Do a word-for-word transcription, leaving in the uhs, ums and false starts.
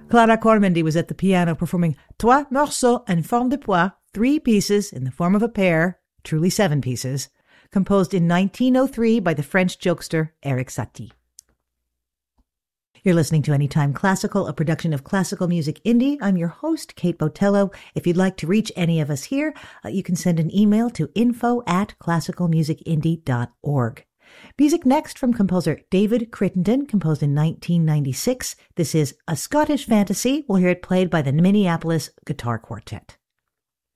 Clara Cormendy was at the piano performing Trois morceaux en forme de pois, three pieces in the form of a pear, truly seven pieces, composed in nineteen oh three by the French jokester Erik Satie. You're listening to Anytime Classical, a production of Classical Music Indie. I'm your host, Kate Botello. If you'd like to reach any of us here, uh, you can send an email to info at classical music indie dot org. Music next from composer David Crittenden, composed in nineteen ninety-six. This is A Scottish Fantasy. We'll hear it played by the Minneapolis Guitar Quartet.